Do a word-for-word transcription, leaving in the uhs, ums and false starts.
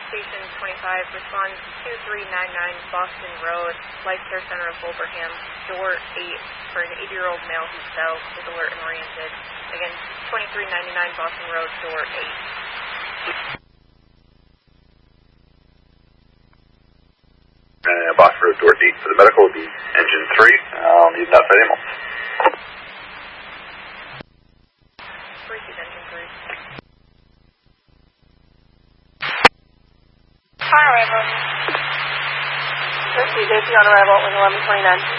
Station twenty-five, respond two three nine nine Boston Road, Life Care Center of Wilbraham, door eight, for an eighty-year-old male who's fell, is alert and oriented. Again, twenty-three ninety-nine Boston Road, door eight. Uh, Boston Road, door eight for the medical will be engine three. I'll need that for animal. Receive engine three. Car arrival. Receive, J P on arrival with eleven twenty-nine.